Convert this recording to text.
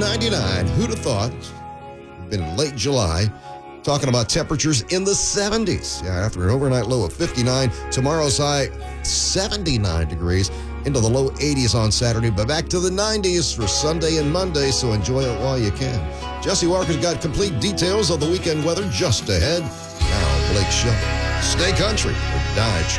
99. Who'd have thought? Been in late July. Talking about temperatures in the 70s. Yeah, after an overnight low of 59, tomorrow's high 79 degrees, into the low 80s on Saturday, but back to the 90s for Sunday and Monday, so enjoy it while you can. Jesse Walker's got complete details of the weekend weather just ahead. Now, Blake Shelton. Stay country or die trying.